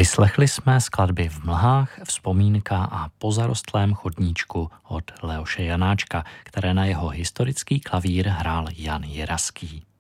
Vyslechli jsme skladby V mlhách, Vzpomínka a Po zarostlém chodníčku od Leoše Janáčka, které na jeho historický klavír hrál Jan Jiraský.